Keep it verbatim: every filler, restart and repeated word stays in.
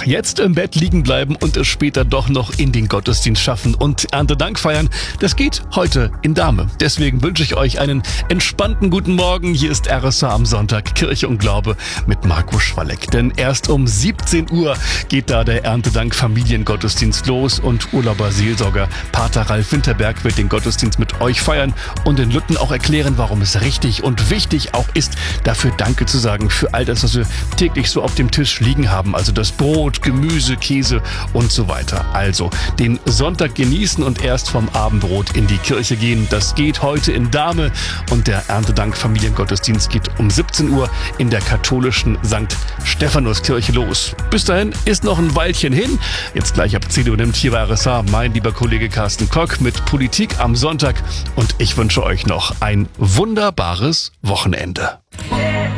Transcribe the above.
jetzt im Bett liegen bleiben und es später doch noch in den Gottesdienst schaffen und Erntedank feiern, das geht heute in Dahme. Deswegen wünsche ich euch einen entspannten guten Morgen. Hier ist R S A am Sonntag, Kirche und Glaube mit Marco Schwalleck. Denn erst um siebzehn Uhr geht da der Erntedank Familiengottesdienst los und Urlauber Seelsorger Pater Ralf Winterberg wird den Gottesdienst mit euch feiern und den Lütten auch erklären, warum es richtig und wichtig auch ist, dafür Danke zu sagen für all das, was wir täglich so auf dem Tisch liegen haben. Also das Brot, Gemüse, Käse und so weiter. Also den Sonntag genießen und erst vom Abendbrot in die Kirche gehen. Das geht heute in Dahme und der Erntedank Familiengottesdienst geht um siebzehn Uhr in der katholischen Sankt Stephanuskirche los. Bis dahin ist noch ein Weilchen hin. Jetzt gleich ab zehn Uhr nimmt hier bei R S A mein lieber Kollege Carsten Kock mit Politik am Sonntag und ich wünsche euch noch ein wunderbares Wochenende.